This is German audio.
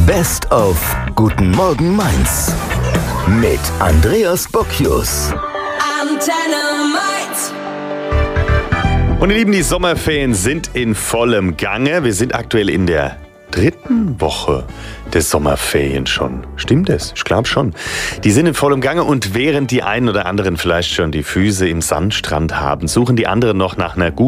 Best of Guten Morgen Mainz mit Andreas Bocchius. Und ihr Lieben, die Sommerferien sind in vollem Gange. Wir sind aktuell in der 3. Woche der Sommerferien schon. Stimmt es? Ich glaube schon. Die sind in vollem Gange und während die einen oder anderen vielleicht schon die Füße im Sandstrand haben, suchen die anderen noch nach einer guten